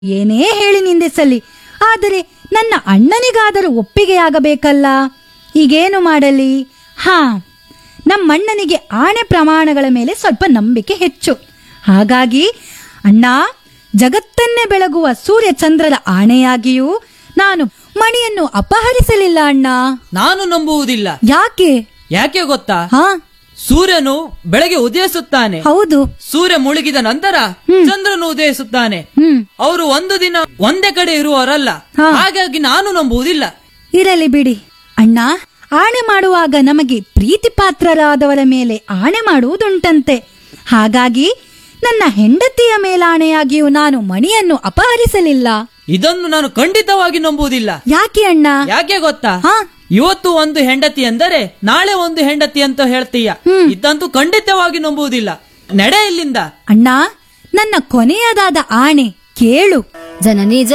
ಏನೇ ಹೇಳಿ ನಿಂದಿಸಲಿ, ಆದರೆ ನನ್ನ ಅಣ್ಣನಿಗಾದರೂ ಒಪ್ಪಿಗೆಯಾಗಬೇಕಲ್ಲ. ಈಗೇನು ಮಾಡಲಿ? ನಮ್ಮಣ್ಣನಿಗೆ ಆಣೆ ಪ್ರಮಾಣಗಳ ಮೇಲೆ ಸ್ವಲ್ಪ ನಂಬಿಕೆ ಹೆಚ್ಚು. ಹಾಗಾಗಿ ಅಣ್ಣ, ಜಗತ್ತನ್ನೇ ಬೆಳಗುವ ಸೂರ್ಯಚಂದ್ರರ ಆಣೆಯಾಗಿಯೂ ನಾನು ಮಣಿಯನ್ನು ಅಪಹರಿಸಲಿಲ್ಲ ಅಣ್ಣ. ನಾನು ನಂಬುವುದಿಲ್ಲ. ಯಾಕೆ? ಯಾಕೆ ಗೊತ್ತಾ? ಹಾ, ಸೂರ್ಯನು ಬೆಳಗ್ಗೆ ಉದಯಿಸುತ್ತಾನೆ. ಹೌದು. ಸೂರ್ಯ ಮುಳುಗಿದ ನಂತರ ಚಂದ್ರನು ಉದಯಿಸುತ್ತಾನೆ. ಅವರು ಒಂದು ದಿನ ಒಂದೇ ಕಡೆ ಇರುವವರಲ್ಲ. ಹಾ. ಹಾಗಾಗಿ ನಾನು ನಂಬುವುದಿಲ್ಲ. ಇರಲಿ ಬಿಡಿ ಅಣ್ಣ. ಆಣೆ ಮಾಡುವಾಗ ನಮಗೆ ಪ್ರೀತಿ ಪಾತ್ರರಾದವರ ಮೇಲೆ ಆಣೆ ಮಾಡುವುದುಂಟಂತೆ. ಹಾಗಾಗಿ ನನ್ನ ಹೆಂಡತಿಯ ಮೇಲಾಣೆಯಾಗಿಯೂ ನಾನು ಮಣಿಯನ್ನು ಅಪಹರಿಸಲಿಲ್ಲ. ಇದನ್ನು ನಾನು ಖಂಡಿತವಾಗಿ ನಂಬುವುದಿಲ್ಲ. ಯಾಕೆ ಅಣ್ಣ? ಯಾಕೆ ಗೊತ್ತಾ? ಹಾ, ಇವತ್ತು ಒಂದು ಹೆಂಡತಿ ಎಂದರೆ ನಾಳೆ ಒಂದು ಹೆಂಡತಿ ಅಂತ ಹೇಳ್ತೀಯ. ಇದಂತೂ ಖಂಡಿತವಾಗಿ ನಂಬುವುದಿಲ್ಲ. ನಡೆ ಇಲ್ಲಿಂದ. ಅಣ್ಣ, ನನ್ನ ಕೊನೆಯದಾದ ಆಣೆ ಕೇಳು. ಜನನಿ